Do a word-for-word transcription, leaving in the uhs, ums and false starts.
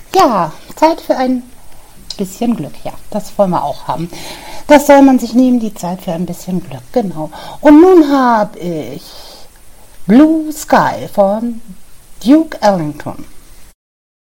Ja, Zeit für ein bisschen Glück. Ja, das wollen wir auch haben. Das soll man sich nehmen, die Zeit für ein bisschen Glück. Genau. Und nun habe ich Blue Sky von Duke Ellington.